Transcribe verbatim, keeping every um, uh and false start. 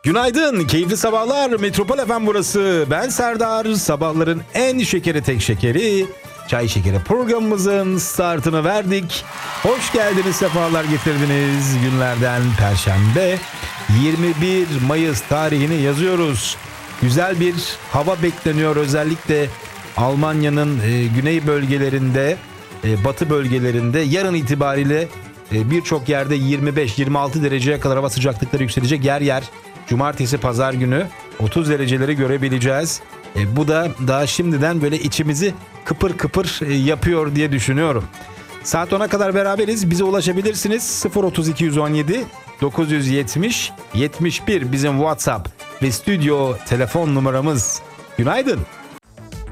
Günaydın, keyifli sabahlar. Metropol F M burası. Ben Serdar. Sabahların en şekeri tek şekeri, çay şekeri programımızın startını verdik. Hoş geldiniz, sefalar getirdiniz. Günlerden Perşembe, yirmi bir Mayıs tarihini yazıyoruz. Güzel bir hava bekleniyor, özellikle Almanya'nın e, güney bölgelerinde, e, batı bölgelerinde yarın itibariyle e, birçok yerde yirmi beş yirmi altı dereceye kadar hava sıcaklıkları yükselecek. Yer yer cumartesi pazar günü otuz dereceleri görebileceğiz. E, bu da daha şimdiden böyle içimizi kıpır kıpır e, yapıyor diye düşünüyorum. Saat ona kadar beraberiz. Bize ulaşabilirsiniz. sıfır otuz iki yüz on yedi dokuz yüz yetmiş yetmiş bir bizim WhatsApp ve stüdyo telefon numaramız. Günaydın.